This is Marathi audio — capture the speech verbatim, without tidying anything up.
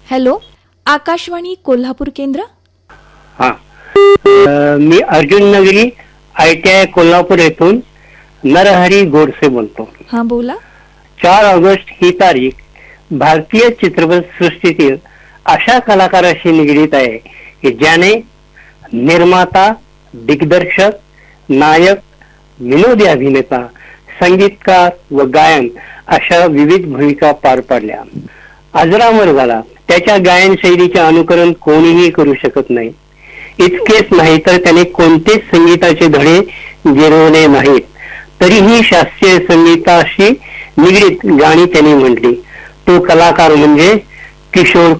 हॅलो, आकाशवाणी कोल्हापूर केंद्र. हा, मी अर्जुन नगरी आय टी आय कोल्हापूर येथून नरहरी गोडसे बोलतो. हा बोला. चार ऑगस्ट ही तारीख भारतीय चित्रपट सृष्टीतील अशा कलाकाराशी निगडीत आहे की ज्याने निर्माता, दिग्दर्शक, नायक, विनोदी अभिनेता, संगीतकार व गायन अशा विविध भूमिका पार पाडल्या. अजरामर झाला. त्याच्या गायन शैलीचे अनुकरण कोणीही करू शकत नाही. इतकेच नाही तर त्याने कोणतेच संगीताचे धडे गिरवले नाहीत. तरीही शास्त्रीय संगीताशी निगडीत गाणी त्यांनी म्हटली. तो कलाकार म्हणजे किशोर